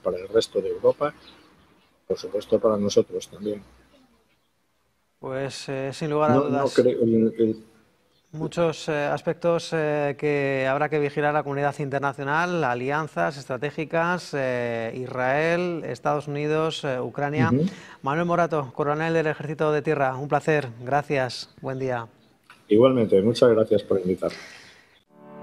para el resto de Europa, por supuesto para nosotros también. Pues sin lugar a No dudas, creo, muchos aspectos que habrá que vigilar la comunidad internacional, alianzas estratégicas, Israel, Estados Unidos, Ucrania. Ujú. Manuel Morato, coronel del Ejército de Tierra, un placer, gracias, buen día. Igualmente, muchas gracias por invitarme.